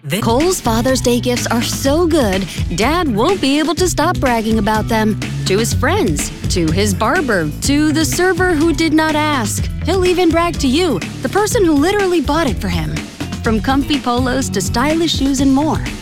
Kohl's Father's Day gifts are so good, Dad won't be able to stop bragging about them. To his friends, to his barber, to the server who did not ask. He'll even brag to you, the person who literally bought it for him. From comfy polos to stylish shoes and more,